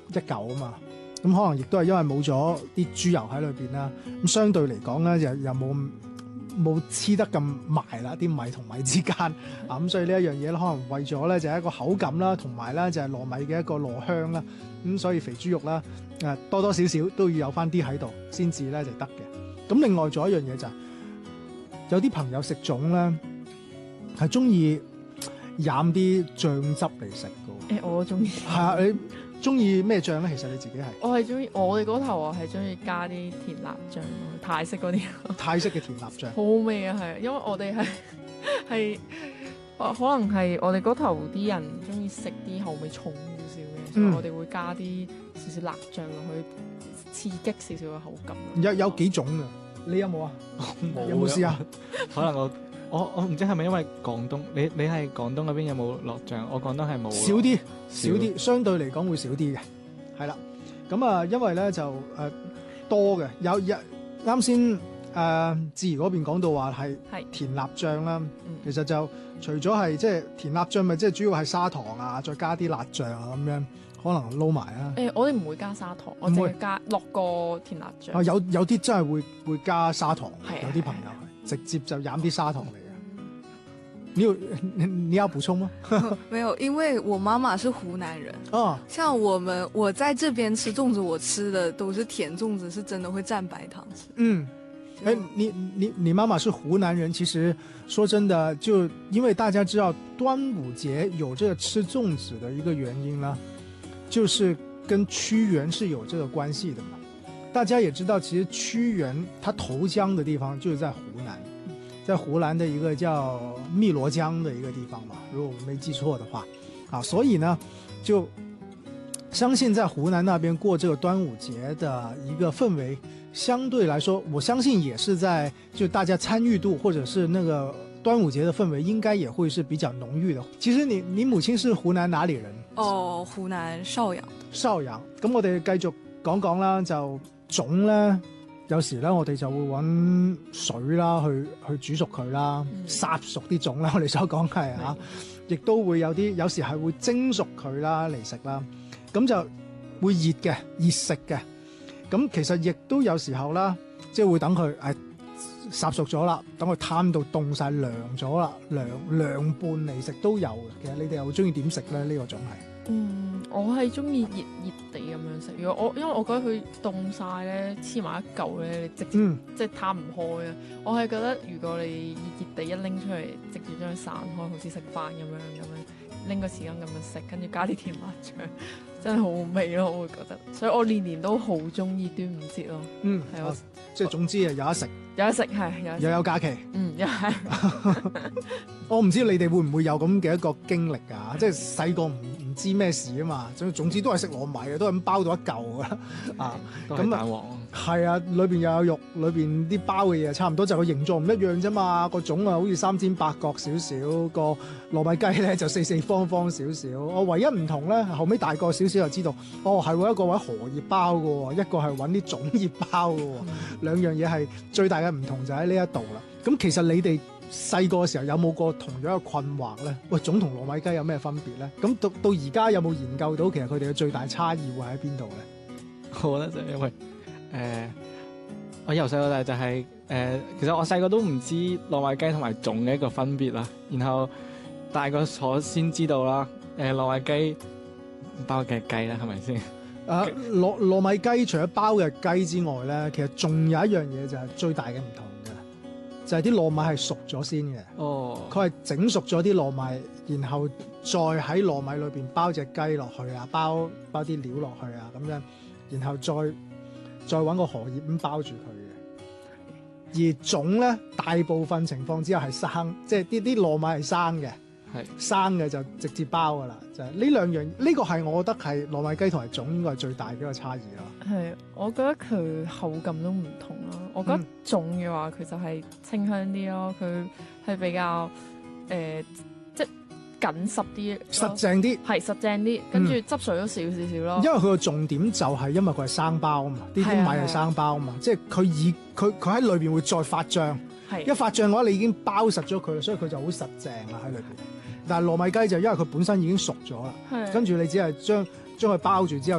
嚿啊嘛。咁可能亦都係因為冇咗啲豬油喺裏邊啦，咁相對嚟講咧又冇黐得咁埋啦，啲米同米之間啊，咁所以呢一樣嘢咧，可能為咗咧就係一個口感啦，同埋咧就係糯米嘅一個糯香啦，咁所以肥豬肉啦多多少少都要有翻啲喺度先至咧就得嘅。咁另外仲有一樣嘢就係、有啲朋友食粽咧係中意飲啲醬汁嚟食嘅。 我中意。 係啊，你中意咩醬咧？其實你自己係我係中意，我哋嗰頭我係中意加啲甜辣醬咯，泰式嗰啲。 泰式嘅甜辣醬， 好好味啊，係，因為我哋係可能係我哋嗰頭啲人中意食啲口味重少少嘅，所以我哋會加啲少少辣醬落去，刺激少少嘅口感。 有幾種㗎？你有冇啊？ 冇有冇試啊？ 可能我唔知係咪因為廣東，你係廣東嗰邊有冇落醬？我廣東係冇。少啲，相對嚟講會少啲嘅，係啦。咁啊，因為咧就多嘅，有啱先志怡嗰邊講到話係甜辣醬啦，其實就除咗係即係甜辣醬，咪即係主要係砂糖啊，再加啲辣醬啊咁樣，可能撈埋啊。 我哋唔會加砂糖，我淨係加落個甜辣醬。 有啲真係會加砂糖，有啲朋友直接就飲啲砂糖嚟嘅。你要補充嗎？ 沒有，因為我媽媽是湖南人。 哦， 像我在這邊吃粽子，我吃的都是甜粽子，是真的會蘸白糖吃。 嗯，你媽媽是湖南人，其實說真的，就因為大家知道端午節有這個吃粽子的一個原因呢，就是跟屈原是有這個關係的嘛。大家也知道，其實屈原他投江的地方就是在湖南。在湖南的一個叫汨羅江的一個地方嘛，如果我沒記錯的話，啊，所以呢，就相信在湖南那邊過這個端午節的一個氛圍，相對來說，我相信也是在就大家參與度或者是那個端午節的氛圍，應該也會是比較濃郁的。其實你母親是湖南哪裡人？ 哦，湖南邵陽。邵陽，咁我哋繼續講講啦，就粽呢。有時咧，我哋就會揾水啦，去煮熟佢啦，烚熟啲粽啦。我哋所講係嚇，亦都會有時係會蒸熟佢啦嚟食啦。咁就會熱食嘅。咁其實亦都有時候啦，即係會等佢烚熟咗啦，等佢攤到凍晒涼咗啦，涼拌嚟食都有嘅。其實你哋又中意點食咧？呢個粽係？ 我係中意熱地咁樣食。如果因為我覺得佢凍晒咧，黐埋一嚿咧，你直接即係攤唔開啊！我係覺得如果你熱地一拎出嚟，直接將佢散開，好似食飯咁樣拎個匙羹咁樣食，跟住加啲甜辣醬，真係好好味咯！我會覺得，所以我年年都好中意端午節咯。係我即係總之啊，有得食， 係又有假期。 又係。 我唔知你哋會唔會有咁嘅一個經歷㗎？即係細個唔知咩事啊嘛，總之都係食糯米嘅，都係咁包到一嚿㗎啦啊！ 咁蛋黃係啊，裏邊又有肉，裏邊啲包嘅嘢差唔多，就個形狀唔一樣啫嘛。個粽啊，好似三尖八角少少，個糯米雞咧就四方方少少。我唯一唔同咧，後尾大個少少就知道，係喎，一個揾荷葉包嘅喎，一個係揾啲粽葉包嘅喎，兩樣嘢係最大嘅唔同就喺呢一度啦。咁其實你哋細個嘅時候有冇過同樣嘅困惑咧？喂，粽同糯米雞有咩分別咧？咁到而家有冇研究到其實佢哋嘅最大差異會喺邊度咧？ 我覺得就因為我由細到大就係其實我細個都唔知糯米雞同埋粽嘅一個分別啦，然後大個咗先知道啦。糯米雞包嘅雞啦，係咪先？ 糯米雞除咗包嘅雞之外咧，其實仲有一樣嘢就係最大嘅唔同嘅，就係啲糯米係熟咗先嘅。佢係整熟咗啲糯米，然後再喺糯米裏邊包隻雞落去啊，包啲料落去啊，咁樣，然後再揾個荷葉咁包住佢嘅。而粽咧，大部分情況之下係生，即係啲糯米係生嘅。生嘅就直接包噶啦，就係呢兩樣，呢個係我覺得係糯米雞同埋粽應該係最大嘅一個差異咯。 係，我覺得佢口感都唔同咯。我覺得粽嘅話，佢就係清香啲咯，佢係比較即係緊實啲， 實淨啲， 係實淨啲，跟住汁水都少少少咯。 因為佢個重點就係因為佢係生包啊嘛，啲米係生包啊嘛，即係佢喺裏邊會再發脹，一發脹嘅話你已經包實咗佢啦，所以佢就好實淨啦喺裏邊。但係糯米雞就因為佢本身已經熟咗啦，跟住你只係將佢包住之後。